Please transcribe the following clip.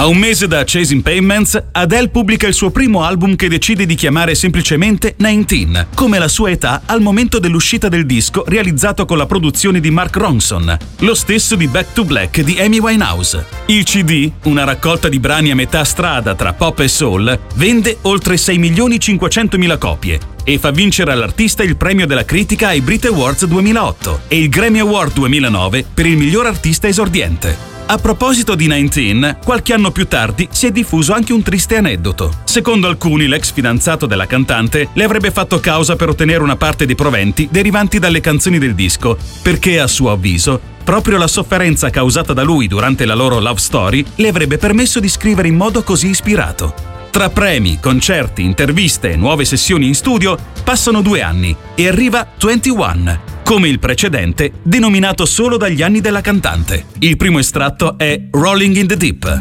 A un mese da Chasing Pavements, Adele pubblica il suo primo album che decide di chiamare semplicemente 19, come la sua età al momento dell'uscita del disco, realizzato con la produzione di Mark Ronson, lo stesso di Back to Black di Amy Winehouse. Il CD, una raccolta di brani a metà strada tra pop e soul, vende oltre 6.500.000 copie e fa vincere all'artista il premio della critica ai Brit Awards 2008 e il Grammy Award 2009 per il miglior artista esordiente. A proposito di 19, qualche anno più tardi si è diffuso anche un triste aneddoto. Secondo alcuni, l'ex fidanzato della cantante le avrebbe fatto causa per ottenere una parte dei proventi derivanti dalle canzoni del disco, perché, a suo avviso, proprio la sofferenza causata da lui durante la loro love story le avrebbe permesso di scrivere in modo così ispirato. Tra premi, concerti, interviste e nuove sessioni in studio, passano 2 anni e arriva 21, come il precedente, denominato solo dagli anni della cantante. Il primo estratto è Rolling in the Deep.